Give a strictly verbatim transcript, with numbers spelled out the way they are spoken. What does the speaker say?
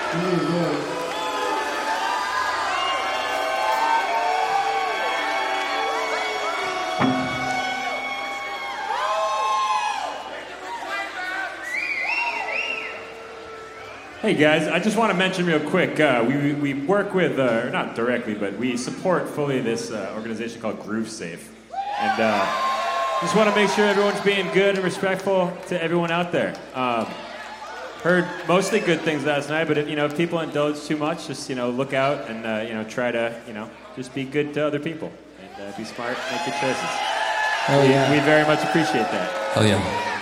Hey guys, I just want to mention real quick, uh, we, we work with, uh, or not directly, but we support fully this uh, organization called Groove Safe. And uh, just want to make sure everyone's being good and respectful to everyone out there. Um, heard mostly good things last night, but if, you know, if people indulge too much, just, you know, look out and, uh, you know, try to, you know, just be good to other people. And uh, be smart, make good choices. Hell yeah. We, we very much appreciate that. Hell yeah.